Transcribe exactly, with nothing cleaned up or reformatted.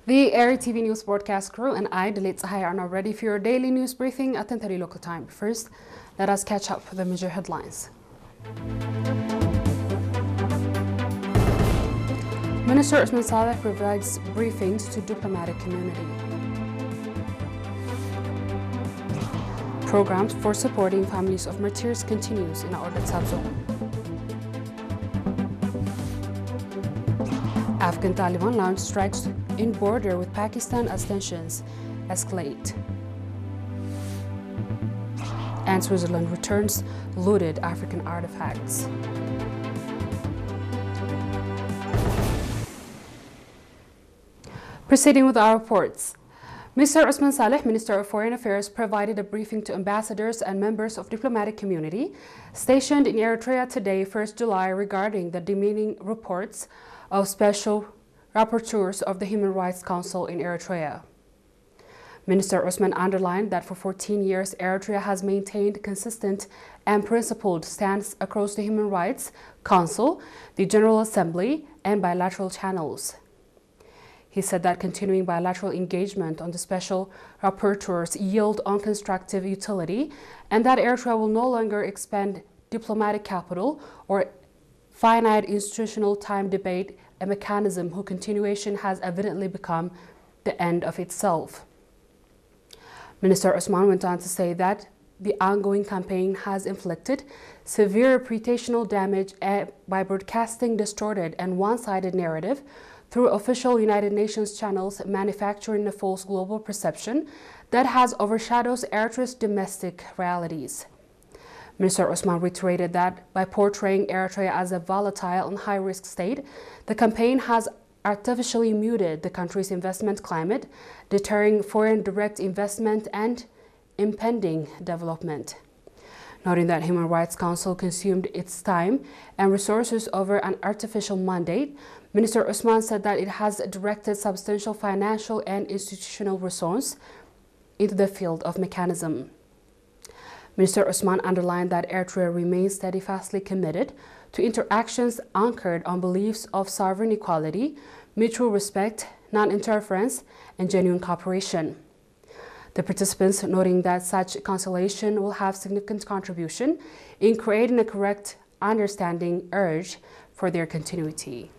The Air T V News broadcast crew and I, Dalit Sahai, are now ready for your daily news briefing at ten thirty local time. First, let us catch up with the major headlines. Minister Osman Saleh provides briefings to diplomatic community. Programs for supporting families of martyrs continues in our subzone. Afghan Taliban launched strikes in border with Pakistan as tensions escalate. And Switzerland returns looted African artifacts. Proceeding with our reports. Mister Osman Saleh, Minister of Foreign Affairs, provided a briefing to ambassadors and members of diplomatic community stationed in Eritrea today, first July, regarding the demeaning reports of special rapporteurs of the Human Rights Council in Eritrea. Minister Osman underlined that for fourteen years, Eritrea has maintained consistent and principled stance across the Human Rights Council, the General Assembly, and bilateral channels. He said that continuing bilateral engagement on the special rapporteurs yield on constructive utility and that Eritrea will no longer expend diplomatic capital or finite institutional time debate a mechanism whose continuation has evidently become the end of itself. Minister Osman went on to say that the ongoing campaign has inflicted severe reputational damage by broadcasting distorted and one-sided narrative through official United Nations channels, manufacturing a false global perception that has overshadowed Eritrea's domestic realities. Minister Osman reiterated that by portraying Eritrea as a volatile and high-risk state, the campaign has artificially muted the country's investment climate, deterring foreign direct investment and impending development. Noting that Human Rights Council consumed its time and resources over an artificial mandate, Minister Osman said that it has directed substantial financial and institutional resources into the field of mechanism. Minister Osman underlined that Eritrea remains steadfastly committed to interactions anchored on beliefs of sovereign equality, mutual respect, non-interference, and genuine cooperation. The participants noting that such conciliation will have significant contribution in creating a correct understanding urge for their continuity.